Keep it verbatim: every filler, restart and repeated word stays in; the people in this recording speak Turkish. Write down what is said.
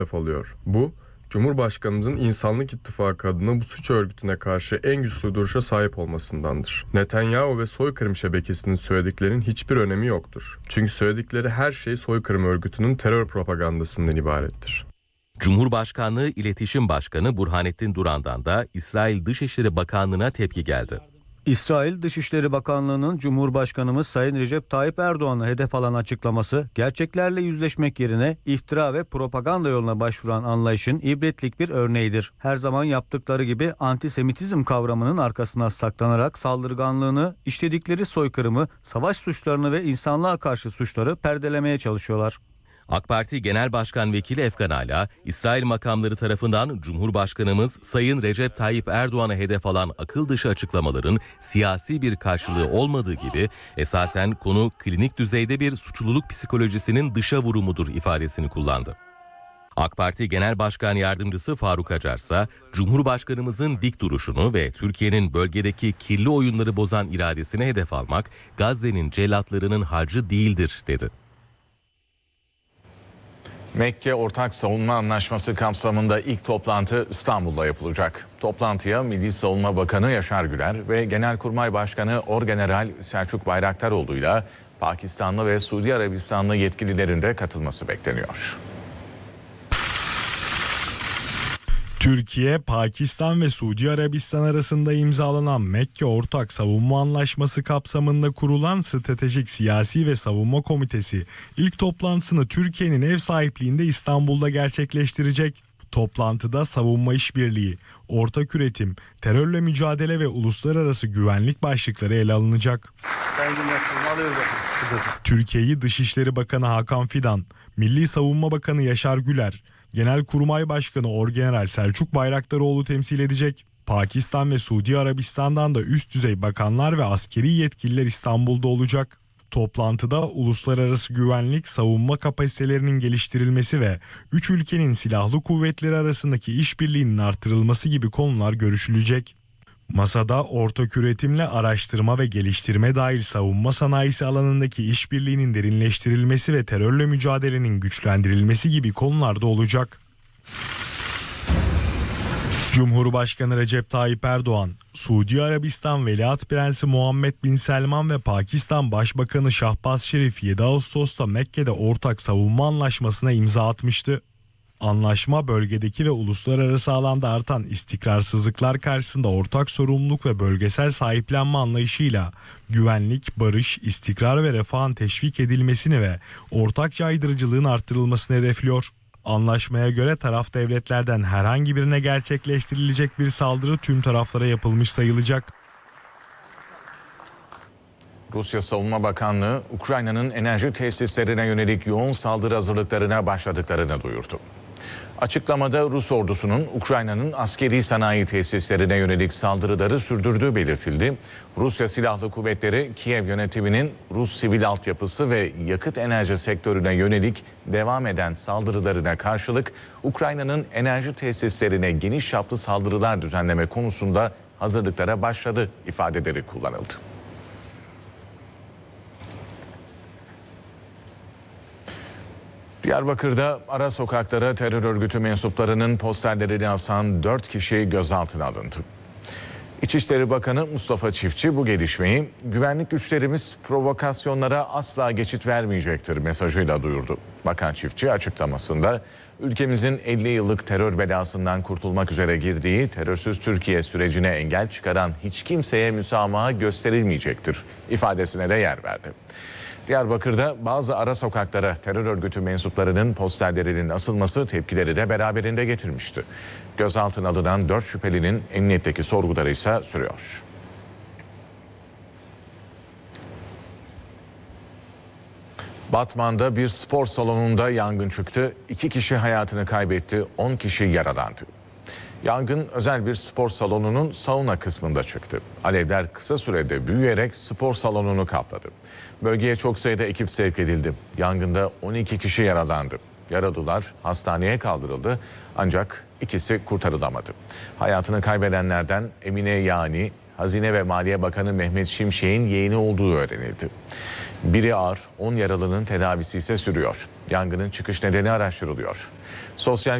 hedef alıyor. Bu, Cumhurbaşkanımızın İnsanlık İttifakı adına bu suç örgütüne karşı en güçlü duruşa sahip olmasındandır. Netanyahu ve soykırım şebekesinin söylediklerinin hiçbir önemi yoktur. Çünkü söyledikleri her şey soykırım örgütünün terör propagandasından ibarettir. Cumhurbaşkanlığı İletişim Başkanı Burhanettin Duran'dan da İsrail Dışişleri Bakanlığı'na tepki geldi. İsrail Dışişleri Bakanlığı'nın Cumhurbaşkanımız Sayın Recep Tayyip Erdoğan'ı hedef alan açıklaması, gerçeklerle yüzleşmek yerine iftira ve propaganda yoluna başvuran anlayışın ibretlik bir örneğidir. Her zaman yaptıkları gibi antisemitizm kavramının arkasına saklanarak saldırganlığını, işledikleri soykırımı, savaş suçlarını ve insanlığa karşı suçları perdelemeye çalışıyorlar. AK Parti Genel Başkan Vekili Efkan Ala, İsrail makamları tarafından Cumhurbaşkanımız Sayın Recep Tayyip Erdoğan'a hedef alan akıl dışı açıklamaların siyasi bir karşılığı olmadığı gibi esasen konu klinik düzeyde bir suçluluk psikolojisinin dışa vurumudur ifadesini kullandı. AK Parti Genel Başkan Yardımcısı Faruk Acar ise Cumhurbaşkanımızın dik duruşunu ve Türkiye'nin bölgedeki kirli oyunları bozan iradesine hedef almak Gazze'nin cellatlarının harcı değildir dedi. Mekke Ortak Savunma Anlaşması kapsamında ilk toplantı İstanbul'da yapılacak. Toplantıya Milli Savunma Bakanı Yaşar Güler ve Genelkurmay Başkanı Orgeneral Selçuk Bayraktaroğlu ile Pakistanlı ve Suudi Arabistanlı yetkililerin de katılması bekleniyor. Türkiye, Pakistan ve Suudi Arabistan arasında imzalanan Mekke Ortak Savunma Anlaşması kapsamında kurulan Stratejik Siyasi ve Savunma Komitesi ilk toplantısını Türkiye'nin ev sahipliğinde İstanbul'da gerçekleştirecek. Toplantıda savunma işbirliği, ortak üretim, terörle mücadele ve uluslararası güvenlik başlıkları ele alınacak. Türkiye'yi Dışişleri Bakanı Hakan Fidan, Milli Savunma Bakanı Yaşar Güler, Genelkurmay Başkanı Orgeneral Selçuk Bayraktaroğlu temsil edecek. Pakistan ve Suudi Arabistan'dan da üst düzey bakanlar ve askeri yetkililer İstanbul'da olacak. Toplantıda uluslararası güvenlik, savunma kapasitelerinin geliştirilmesi ve üç ülkenin silahlı kuvvetleri arasındaki işbirliğinin artırılması gibi konular görüşülecek. Masada ortak üretimle araştırma ve geliştirme dahil savunma sanayisi alanındaki işbirliğinin derinleştirilmesi ve terörle mücadelenin güçlendirilmesi gibi konularda olacak. Cumhurbaşkanı Recep Tayyip Erdoğan, Suudi Arabistan Veliaht Prensi Muhammed Bin Selman ve Pakistan Başbakanı Şahbaz Şerif yedi Ağustos'ta Mekke'de ortak savunma anlaşmasına imza atmıştı. Anlaşma bölgedeki ve uluslararası alanda artan istikrarsızlıklar karşısında ortak sorumluluk ve bölgesel sahiplenme anlayışıyla güvenlik, barış, istikrar ve refahın teşvik edilmesini ve ortak caydırıcılığın artırılmasını hedefliyor. Anlaşmaya göre taraf devletlerden herhangi birine gerçekleştirilecek bir saldırı tüm taraflara yapılmış sayılacak. Rusya Savunma Bakanlığı, Ukrayna'nın enerji tesislerine yönelik yoğun saldırı hazırlıklarına başladıklarını duyurdu. Açıklamada Rus ordusunun Ukrayna'nın askeri sanayi tesislerine yönelik saldırıları sürdürdüğü belirtildi. Rusya Silahlı Kuvvetleri, Kiev yönetiminin Rus sivil altyapısı ve yakıt enerji sektörüne yönelik devam eden saldırılarına karşılık Ukrayna'nın enerji tesislerine geniş çaplı saldırılar düzenleme konusunda hazırlıklara başladı ifadeleri kullanıldı. Diyarbakır'da ara sokaklara terör örgütü mensuplarının posterlerini asan dört kişi gözaltına alındı. İçişleri Bakanı Mustafa Çiftçi bu gelişmeyi güvenlik güçlerimiz provokasyonlara asla geçit vermeyecektir mesajıyla duyurdu. Bakan Çiftçi açıklamasında ülkemizin elli yıllık terör belasından kurtulmak üzere girdiği terörsüz Türkiye sürecine engel çıkaran hiç kimseye müsamaha gösterilmeyecektir ifadesine de yer verdi. Diyarbakır'da bazı ara sokaklara terör örgütü mensuplarının posterlerinin asılması tepkileri de beraberinde getirmişti. Gözaltına alınan dört şüphelinin emniyetteki sorguları ise sürüyor. Batman'da bir spor salonunda yangın çıktı. İki kişi hayatını kaybetti, on kişi yaralandı. Yangın özel bir spor salonunun sauna kısmında çıktı. Alevler kısa sürede büyüyerek spor salonunu kapladı. Bölgeye çok sayıda ekip sevk edildi. Yangında on iki kişi yaralandı. Yaralılar hastaneye kaldırıldı ancak ikisi kurtarılamadı. Hayatını kaybedenlerden Emine Yani, Hazine ve Maliye Bakanı Mehmet Şimşek'in yeğeni olduğu öğrenildi. Biri ağır, on yaralının tedavisi ise sürüyor. Yangının çıkış nedeni araştırılıyor. Sosyal